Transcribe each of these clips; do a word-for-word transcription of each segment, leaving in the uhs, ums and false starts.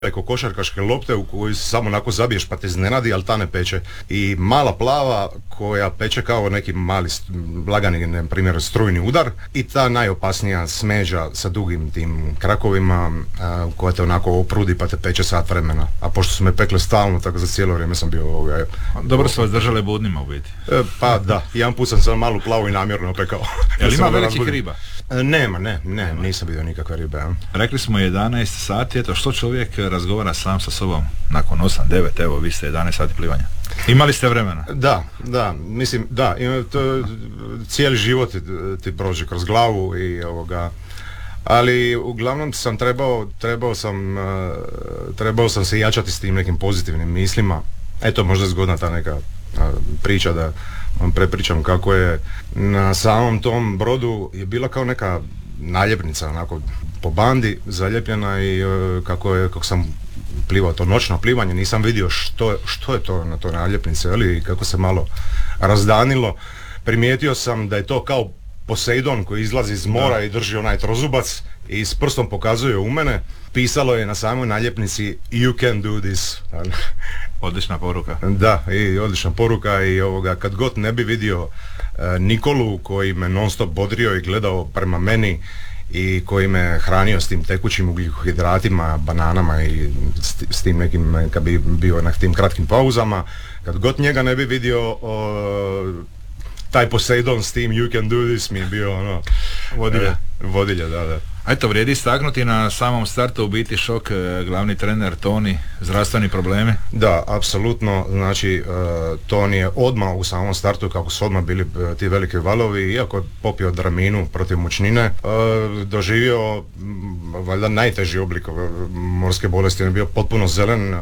preko košarkaške lopte u koju samo onako zabiješ pa te iznenadi, ali ta ne peče. I mala plava koja peče kao neki mali lagani, na primjer, strujni udar, i ta najopasnija smeđa sa dugim tim krakovima a, koja te onako oprudi pa te peče sat vremena. A pošto su me pekle stalno, tako za cijelo vrijeme sam bio ovoga... Dobro su vas držale budnima u biti. E, pa da, jedan put sam sam malu plavu i namjerno opekao. Jel ima velikih riba? Nema, ne, ne, nisam vidio nikakve ribe. Ja. Rekli smo jedanaest sati, eto što čovjek razgovara sam sa sobom nakon osam devet, evo vi ste jedanaest sati plivanja. Imali ste vremena? Da, da, mislim, da, to, cijeli život ti, ti prođe kroz glavu i ovoga, ali uglavnom sam trebao, trebao sam, uh, trebao sam se jačati s tim nekim pozitivnim mislima. Eto, možda je zgodna ta neka uh, priča da vam prepričam kako je na samom tom brodu je bila kao neka naljepnica onako po bandi zaljepljena i uh, kako je, kako sam plivao to noćno plivanje, nisam vidio što, što je to na toj naljepnici, ali i kako se malo razdanilo, primijetio sam da je to kao Poseidon koji izlazi iz mora da. I drži onaj trozubac i s prstom pokazuje u mene. Pisalo je na samoj naljepnici You can do this. Odlična poruka. Da, i odlična poruka i ovoga, kad god ne bi vidio e, Nikolu koji me non stop bodrio i gledao prema meni i koji me hranio s tim tekućim ugljikohidratima, bananama i s, s tim nekim, kad bi bio na tim kratkim pauzama, kad god njega ne bi vidio o, taj Poseidon s tim You can do this mi je bio ono vodilja. E, vodilja, da, da. A eto, vrijedi istaknuti na samom startu u biti šok, glavni trener Toni, zdravstveni problemi? Da, apsolutno, znači uh, Toni je odmah u samom startu, kako su odmah bili uh, ti veliki valovi, iako je popio draminu protiv mučnine, uh, doživio m, valjda najteži oblik uh, morske bolesti, on je bio potpuno zelen uh,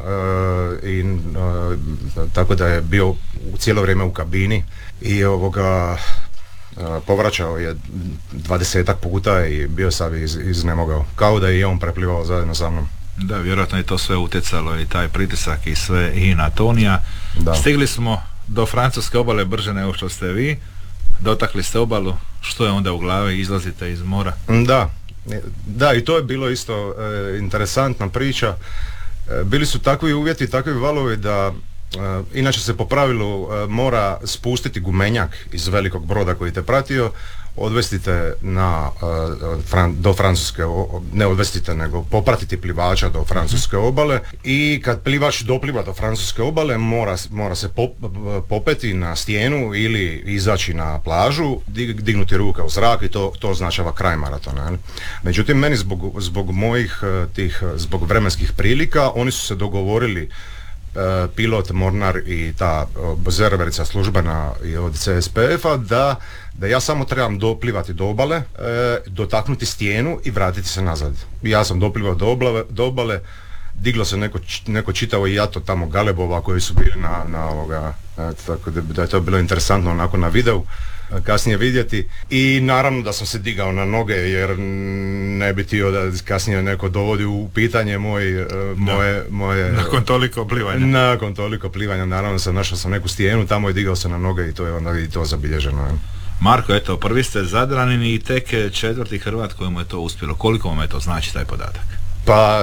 i uh, tako da je bio u cijelo vrijeme u kabini i ovoga povraćao je dvadesetak puta i bio sam iz, iznemogao, kao da je i on preplivao zajedno sa mnom. Da, vjerojatno je to sve utjecalo i taj pritisak i sve i na Tonija. Da. Stigli smo do francuske obale brže nego što ste vi, dotakli ste obalu, što je onda u glavi, izlazite iz mora? Da, da i to je bilo isto e, interesantna priča. E, bili su takvi uvjeti, takvi valovi da Uh, inače se po pravilu uh, mora spustiti gumenjak iz velikog broda koji te pratio, odvestite na, uh, fran- do francuske, o, ne odvestite nego popratiti plivača do francuske obale i kad plivač dopliva do francuske obale mora, mora se pop, popeti na stijenu ili izaći na plažu, dig, dignuti ruke u zrak i to, to označava kraj maratona. Međutim, meni zbog, zbog mojih tih, zbog vremenskih prilika, oni su se dogovorili, pilot, mornar i ta obzerverica službena od C S P F-a da, da ja samo trebam doplivati do obale, e, dotaknuti stijenu i vratiti se nazad. Ja sam doplivao do, oblave, do obale, diglo se neko, neko čitavo jato tamo galebova koji su bili na, na ovoga, e, tako da, da je to bilo interesantno onako na videu kasnije vidjeti i naravno da sam se digao na noge jer ne bi htio da kasnije neko dovodi u pitanje moj, moje, moje... Nakon toliko plivanja. Nakon toliko plivanja, naravno sam našao sam neku stijenu tamo i digao se na noge i to je onda i to zabilježeno. Je. Marko, eto, prvi ste Zadranini i tek četvrti Hrvat kojemu je to uspjelo. Koliko vam je to znači taj podatak? Pa...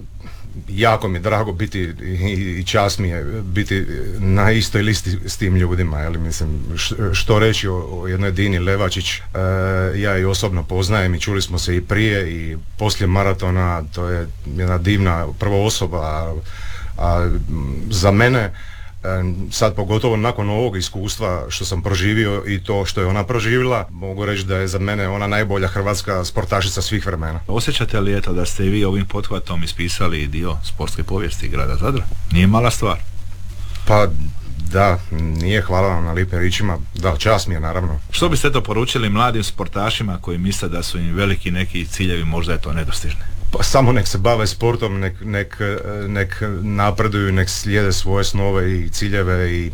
jako mi je drago biti i, i čast mi je biti na istoj listi s tim ljudima, jel, mislim, što reći o, o jednoj Dini Levačić, e, ja je osobno poznajem i čuli smo se i prije i poslije maratona, to je jedna divna prva osoba, a, a za mene sad pogotovo nakon ovog iskustva što sam proživio i to što je ona proživjela, mogu reći da je za mene ona najbolja hrvatska sportašica svih vremena. Osjećate li eto da ste i vi ovim pothvatom ispisali dio sportske povijesti grada Zadra? Nije mala stvar. Pa da, nije, hvala vam na lijepim ričima, da, čast mi je naravno. Što biste to poručili mladim sportašima koji misle da su im veliki neki ciljevi, možda je to nedostižni? Pa samo nek se bave sportom, nek, nek, nek napreduju, nek slijede svoje snove i ciljeve i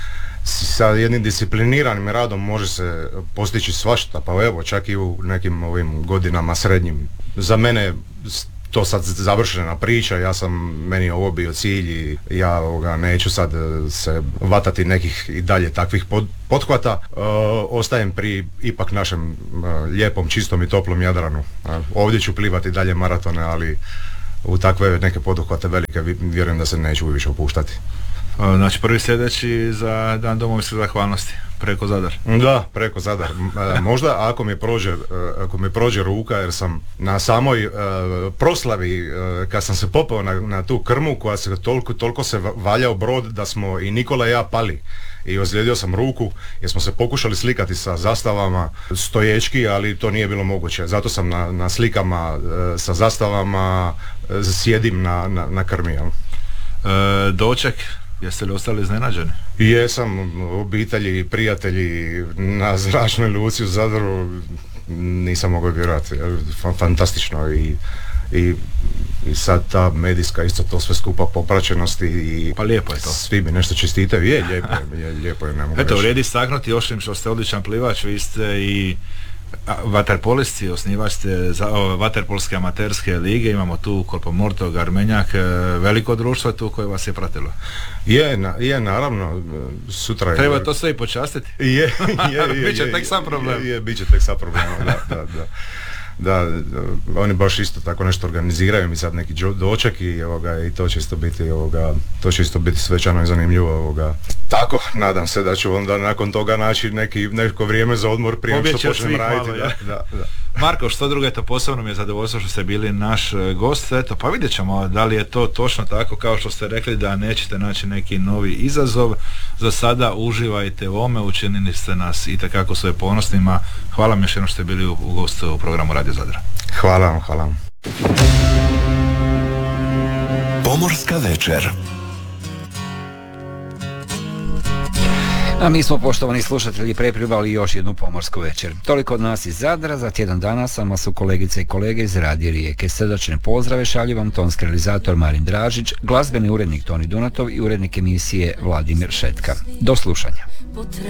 sa jednim discipliniranim radom može se postići svašta, pa evo čak i u nekim ovim godinama srednjim. Za mene to sad završena priča, ja sam, meni je ovo bio cilj i ja ovoga, neću sad se vatati nekih i dalje takvih pod, pothvata. E, ostajem pri ipak našem e, lijepom, čistom i toplom Jadranu. E, ovdje ću plivati dalje maratone, ali u takve neke poduhvate velike vjerujem da se neću više opuštati. Znači prvi sljedeći za Dan domovinske zahvalnosti preko Zadar. Da, preko Zadar. Možda ako mi prođe, ako mi prođe ruka, jer sam na samoj uh, proslavi uh, kad sam se popeo na, na tu krmu koja se toliko, toliko se valjao brod da smo i Nikola i ja pali i ozlijedio sam ruku jer smo se pokušali slikati sa zastavama stoječki, ali to nije bilo moguće. Zato sam na, na slikama uh, sa zastavama uh, sjedim na, na, na krmi. E, doček. Jeste li ostali iznenađeni? Jesam, obitelji i prijatelji na zračnoj luci u Zadru, nisam mogao vjerovati, fantastično i, i, i sad ta medijska isto to sve skupa popraćenost i pa lijepo je to. Svi mi nešto čestitaju, je lijepo je, je, lijepo je, ne mogu reći. Eto, vrijedi istaknuti još im što ste odličan plivač, vi ste i vaterpolisti, osnivač ste za vaterpolske amaterske lige, imamo tu Kolpomorto, Garmenjak, veliko društvo tu koje vas je pratilo. Je, na, je naravno, sutra je... Treba to sve i počastiti. Je, je, je, je. Biće tek sam problem. Je, je, biće tek sam problem, da, da, da. Da, oni baš isto tako nešto organiziraju mi sad neki doček i, ovoga, i to će isto biti ovoga, to će isto biti svečano i zanimljivo ovoga. Tako, nadam se da ću onda nakon toga naći neki, neko vrijeme za odmor prije nego što počnem raditi. Malo, da, da, da. Marko, što drugo, eto, posebno mi je zadovoljstvo što ste bili naš gost, eto, pa vidjet ćemo da li je to točno tako kao što ste rekli da nećete naći neki novi izazov. Za sada uživajte u ome, učinili ste nas itekako svoje ponosnima. Hvala vam još jednom što ste bili u, u gostu u programu Radio Zadra. Hvala vam, hvala vam. Pomorska večer. A mi smo, poštovani slušatelji, prepribali još jednu pomorsku večer. Toliko od nas iz Zadra, za tjedan dana sama su kolegice i kolege iz Radija Rijeke. Srdačne pozdrave šalju vam tonski realizator Marin Dražić, glazbeni urednik Toni Dunatov i urednik emisije Vladimir Šetka. Do slušanja.